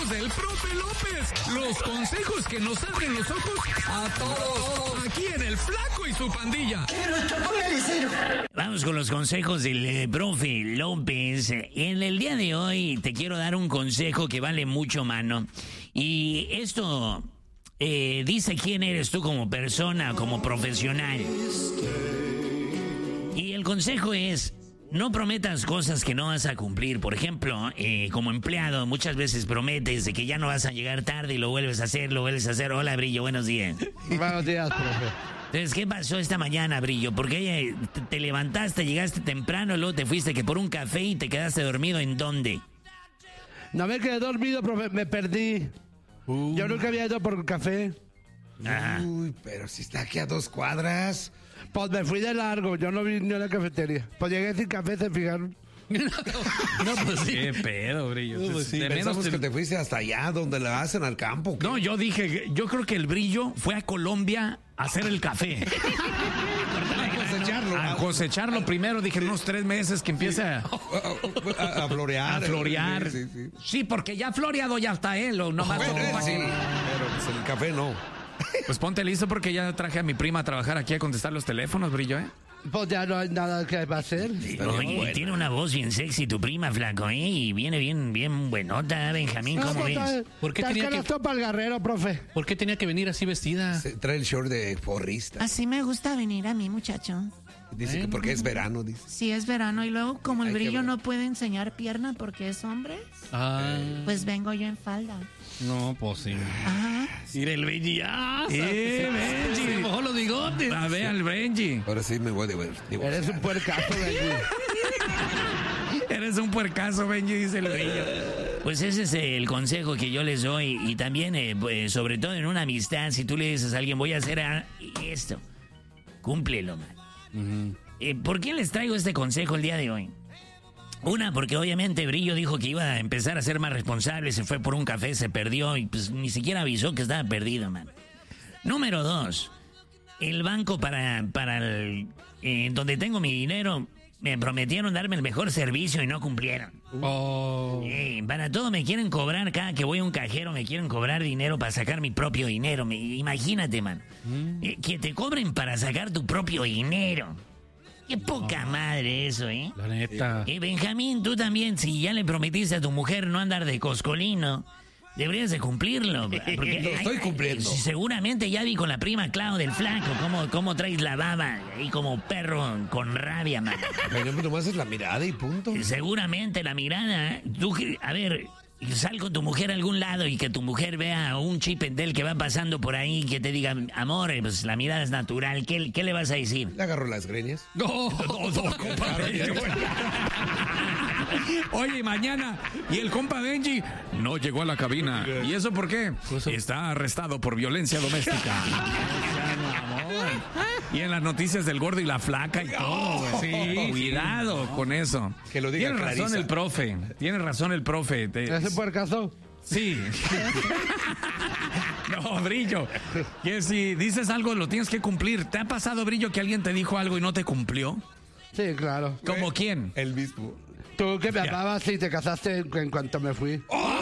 consejos del profe López. Los consejos que nos abren los ojos a todos. Aquí en El Flaco y su pandilla. Vamos con los consejos del profe López. En el día de hoy te quiero dar un consejo que vale mucho, mano. Y esto dice quién eres tú como persona, como profesional. Y el consejo es: no prometas cosas que no vas a cumplir. Por ejemplo, como empleado, muchas veces prometes de que ya no vas a llegar tarde y lo vuelves a hacer. Hola, Brillo, buenos días. Buenos días, profe. Entonces, ¿qué pasó esta mañana, Brillo? Porque te levantaste, llegaste temprano, luego te fuiste que por un café y te quedaste dormido. ¿En dónde? No me quedé dormido, profe, me perdí. Yo nunca había ido por un café. Ajá. Uy, pero si está aquí a 2 cuadras. Pues me fui de largo, yo no vi ni a la cafetería. Pues llegué sin café, se fijaron. No, pues sí. Qué pedo, Brillo. No, pues sí. De menos Pensamos que te fuiste hasta allá, donde la hacen al campo. No, yo creo que el Brillo fue a Colombia a hacer el café. A cosecharlo primero. Dije, unos 3 meses que empiece a florear. a florear. Sí, sí. Sí, porque ya floreado ya está él. O nomás Bueno, ocupa sí, que- pero pues el café no. Pues ponte listo porque ya traje a mi prima a trabajar aquí a contestar los teléfonos, Brillo, ¿eh? Pues ya no hay nada que hacer. Oye, tiene una voz bien sexy tu prima, Flaco, ¿eh? Y viene bien buenota, Benjamín, ¿cómo ves? ¿Por qué tenía que- para el guerrero, profe? ¿Por qué tenía que venir así vestida? Se trae el short de porrista. Así me gusta venir a mí, muchacho. Dice que porque es verano, dice. Si es verano y luego como el Hay que Brillo ver. no puede enseñar pierna porque es hombre, Ah, pues vengo yo en falda. no, pues sí. Ajá. Mira el Benji. Se Benji! mojó los bigotes. A ver al Benji. Ahora sí me voy a divorciar. Eres un puercazo, Benji. Eres un puercazo, Benji, dice el Brillo. Pues ese es el consejo que yo les doy. Y también, pues, sobre todo en una amistad, si tú le dices a alguien, voy a hacer esto, cúmplelo, man. ¿Por qué les traigo este consejo el día de hoy? Una, porque obviamente Brillo dijo que iba a empezar a ser más responsable, se fue por un café, se perdió y pues ni siquiera avisó que estaba perdido, man. Número 2, el banco para donde tengo mi dinero, me prometieron darme el mejor servicio y no cumplieron. Oh. Para todo me quieren cobrar, cada que voy a un cajero me quieren cobrar dinero para sacar mi propio dinero. Imagínate, man. Que te cobren para sacar tu propio dinero. Qué poca madre eso, ¿eh? La neta. Benjamín, tú también, si ya le prometiste a tu mujer no andar de coscolino, deberías de cumplirlo. Porque Lo estoy cumpliendo. Seguramente ya vi con la prima Clau del Flaco cómo traes la baba ahí como perro con rabia, man. Pero nomás es la mirada y punto. Seguramente la mirada. A ver, sal con tu mujer a algún lado y que tu mujer vea a un chipendel que va pasando por ahí que te diga, amor, pues la mirada es natural. ¿Qué le vas a decir? Le agarro las greñas. No, compadre. Oye, mañana, y el compa Benji no llegó a la cabina. ¿Y eso por qué? Está arrestado por violencia doméstica. Y en las noticias del gordo y la flaca y todo, güey. Sí, cuidado con eso. Que lo diga Tiene razón Clarisa. el profe. Tiene razón el profe. ¿Eres un puercazo? Sí. No, Brillo. Que si dices algo, lo tienes que cumplir. ¿Te ha pasado, Brillo, que alguien te dijo algo y no te cumplió? Sí, claro. ¿Como quién? El mismo. Tú que me amabas y te casaste en cuanto me fui.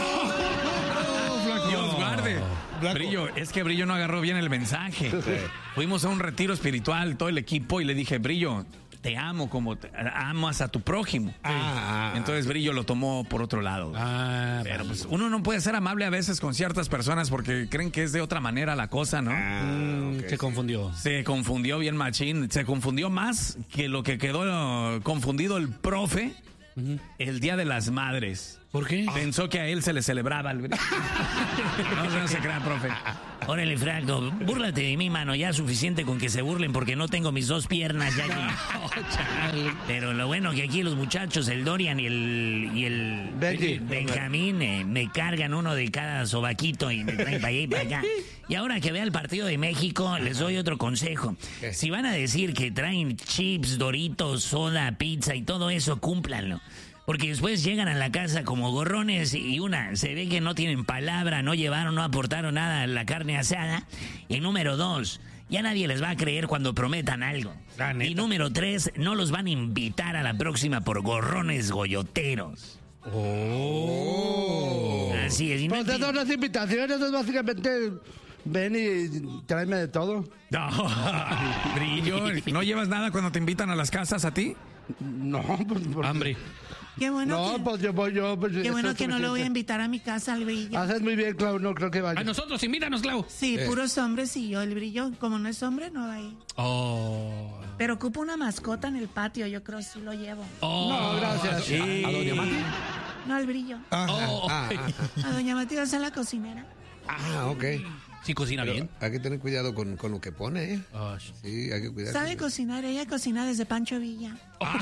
Dios guarde. Brillo, es que Brillo no agarró bien el mensaje. Fuimos a un retiro espiritual, todo el equipo, y le dije, Brillo, te amo como amas a tu prójimo. Entonces Brillo lo tomó por otro lado. Pero pues uno no puede ser amable a veces con ciertas personas porque creen que es de otra manera la cosa, ¿no? Se confundió. Se confundió bien machín. Se confundió más que lo que quedó confundido el profe el Día de las Madres. ¿Por qué? Pensó que a él se le celebraba el... No se crea, profe. Órale, Franco, búrlate de mí, mano. Ya suficiente con que se burlen porque no tengo mis 2 piernas ya aquí. Pero lo bueno que aquí los muchachos, el Dorian y el Benji. Benjamín, me cargan uno de cada sobaquito y me traen para allá y para acá. Y ahora que vea el partido de México, les doy otro consejo. Si van a decir que traen chips, Doritos, soda, pizza y todo eso, cúmplanlo. Porque después llegan a la casa como gorrones y se ve que no tienen palabra, no llevaron, no aportaron nada a la carne asada. Y número 2, ya nadie les va a creer cuando prometan algo. Y número 3, no los van a invitar a la próxima por gorrones goyoteros. Así es. Y no Pues de todas las invitaciones es básicamente ven y tráeme de todo. No, Brillo, ¿no llevas nada cuando te invitan a las casas a ti? No, pues Hambre. Qué bueno no, que, pues yo voy yo. Pues, qué bueno eso que es no lo voy a suficiente. invitar a mi casa al Brillo. Haces muy bien, Clau, no creo que vaya. A nosotros, invítanos, Clau. Sí, puros hombres y yo, el Brillo, como no es hombre, no va a ir. Oh. Pero ocupo una mascota en el patio, yo creo que sí lo llevo. No, gracias. ¿A doña Mati? No al Brillo. Oh. A doña Matilde es la cocinera. Ok. Sí, cocina bien. Hay que tener cuidado con lo que pone, ¿eh? Oh, Sí, hay que cuidar. Sabe cocinar, ella cocina desde Pancho Villa.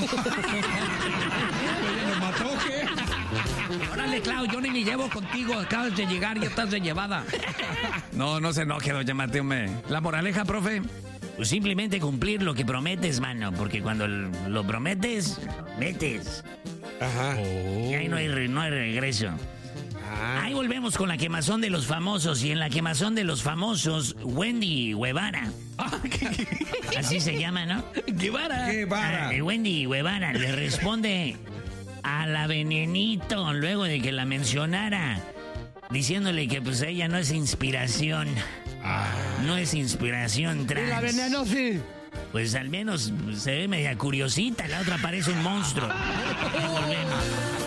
Órale, Clau, yo ni me llevo contigo. Acabas de llegar, ya estás de llevada. No se enoje, doña Mateo. La moraleja, profe. Pues simplemente cumplir lo que prometes, mano. Porque cuando lo prometes, metes. Ajá. Y ahí no hay regreso. Ahí volvemos con la quemazón de los famosos. Y en la quemazón de los famosos, Wendy Guevara. Así se llama, ¿no? Guevara. Wendy Guevara le responde a la Venenito luego de que la mencionara, diciéndole que pues ella no es inspiración. No es inspiración Y trans. la veneno sí. Pues al menos se ve media curiosita, la otra parece un monstruo. Ahí volvemos.